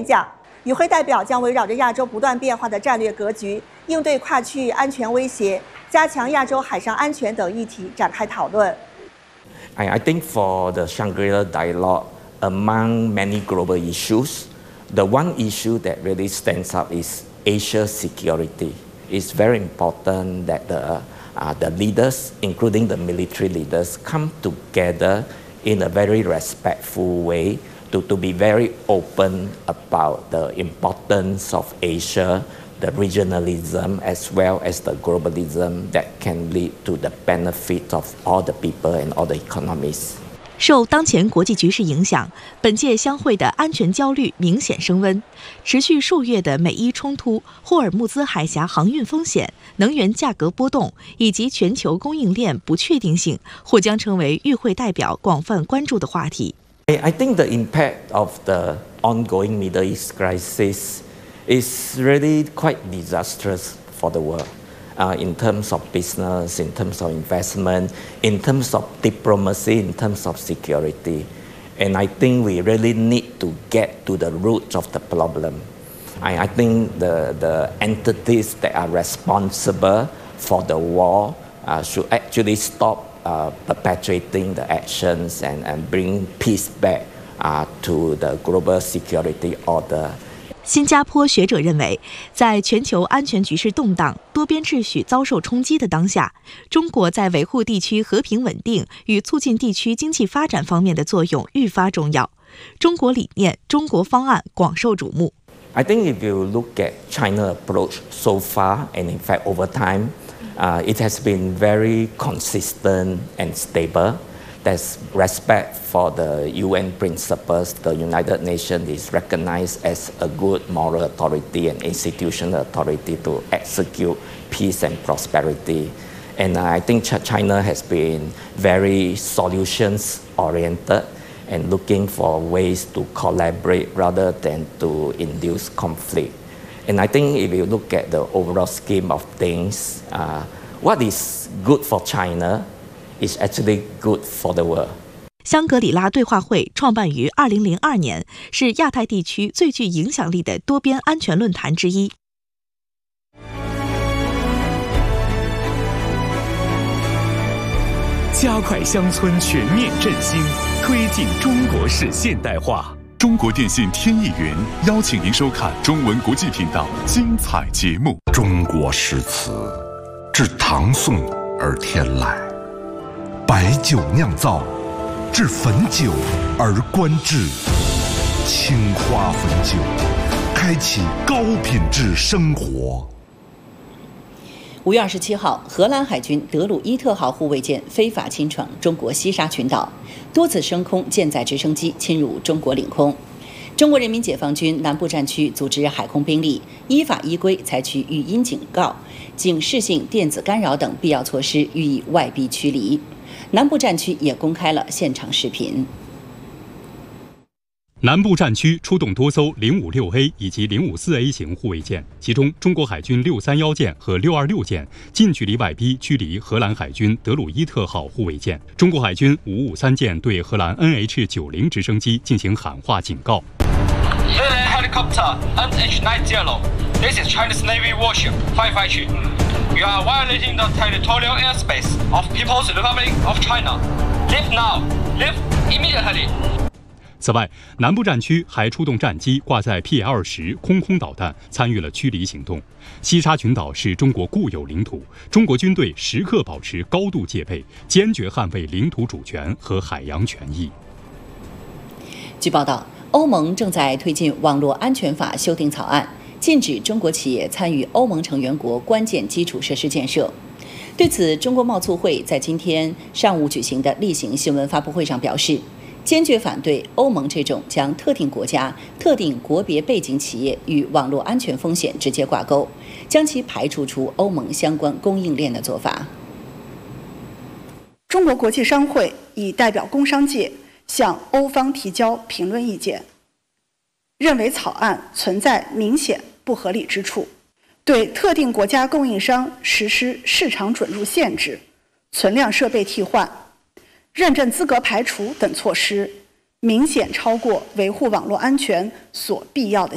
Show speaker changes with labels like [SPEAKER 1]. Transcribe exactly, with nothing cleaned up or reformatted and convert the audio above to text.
[SPEAKER 1] 讲。与会代表将围绕着亚洲不断变化的战略格局、应对跨区域安全威胁、加强亚洲海上安全等议题展开讨论。
[SPEAKER 2] I, I think for the Shangri-La dialogue, among many global issues, the one issue that really stands out is Asia security. It's very important that the, uh, the leaders, including the military leaders, come together in a very respectful way to, to be very open about the importance of Asia, the regionalism as well as the globalism that can lead to the benefit of all the people and all the economies.
[SPEAKER 3] 受当前国际局势影响，本届相会的安全焦虑明显升温。持续数月的美伊冲突、霍尔木兹海峡航运风险、能源价格波动以及全球供应链不确定性，或将成为与会代表广泛关注的话题。
[SPEAKER 2] I think the impact of the ongoing Middle East crisis is really quite disastrous for the world. Uh, in terms of business, in terms of investment, in terms of diplomacy, in terms of security. And I think we really need to get to the root of the problem. I, I think the, the entities that are responsible for the war uh, should actually stop uh, perpetuating the actions and, and bring peace back uh, to the global security order.
[SPEAKER 3] 新加坡学者认为，在全球安全局势动荡、多边秩序遭受冲击的当下，中国在维护地区和平稳定与促进地区经济发展方面的作用愈发重要。中国理念、中国方案广受瞩目。
[SPEAKER 2] I think if you look at China's approach so far, and in fact over time, uh, it has been very consistent and stable. There's respect for the U N principles. The United Nations is recognized as a good moral authority and institutional authority to execute peace and prosperity. And I think China has been very solutions-oriented and looking for ways to collaborate rather than to induce conflict. And I think if you look at the overall scheme of things, uh, what is good for China is actually good for the world.
[SPEAKER 3] 香格里拉对话会创办于二零零二年，是亚太地区最具影响力的多边安全论坛之一。
[SPEAKER 4] 加快乡村全面振兴，推进中国式现代化。中国电信天意云邀请您收看中文国际频道精彩节目。
[SPEAKER 5] 中国诗词自唐宋而天来，白酒酿造，至汾酒而观致，青花汾酒，开启高品质生活。
[SPEAKER 6] 五月二十七号，荷兰海军德鲁伊特号护卫舰非法侵闯中国西沙群岛，多次升空舰载直升机侵入中国领空。中国人民解放军南部战区组织海空兵力，依法依规采取语音警告、警示性电子干扰等必要措施，予以外逼驱离。南部战区也公开了现场视频。
[SPEAKER 7] 南部战区出动多艘零五六 A 以及零五四 A 型护卫舰，其中中国海军六三一舰和六二六舰近距离外逼驱离荷兰海军德鲁伊特号护卫舰。中国海军五五三舰对荷兰 N H 九十 直升机进行喊话警告。
[SPEAKER 8] Thailand helicopter N H ninety. This is Chinese Navy warship five five two. You are violating the territorial airspace of People's Republic of China. Leave now. Leave immediately.
[SPEAKER 7] 此外，南部战区还出动战机挂载 P 二十空空导弹，参与了驱离行动。西沙群岛是中国固有领土，中国军队时刻保持高度戒备，坚决捍卫领土主权和海洋权益。
[SPEAKER 6] 据报道，欧盟正在推进网络安全法修订草案，禁止中国企业参与欧盟成员国关键基础设施建设。对此，中国贸促会在今天上午举行的例行新闻发布会上表示，坚决反对欧盟这种将特定国家、特定国别背景企业与网络安全风险直接挂钩，将其排除出欧盟相关供应链的做法。
[SPEAKER 9] 中国国际商会已代表工商界向欧方提交评论意见，认为草案存在明显不合理之处，对特定国家供应商实施市场准入限制、存量设备替换、认证资格排除等措施，明显超过维护网络安全所必要的